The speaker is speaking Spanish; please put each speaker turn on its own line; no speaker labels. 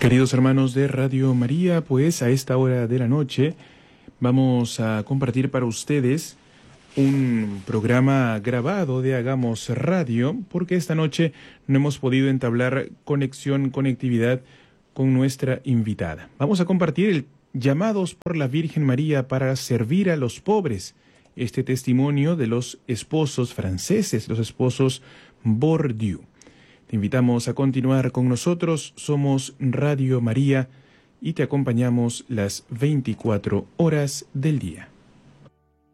Queridos hermanos de Radio María, pues a esta hora de la noche vamos a compartir para ustedes un programa grabado de Hagamos Radio, porque esta noche no hemos podido entablar conectividad con nuestra invitada. Vamos a compartir el Llamados por la Virgen María para servir a los pobres, este testimonio de los esposos franceses, los esposos Bourdieu. Te invitamos a continuar con nosotros, somos Radio María y te acompañamos las 24 horas del día.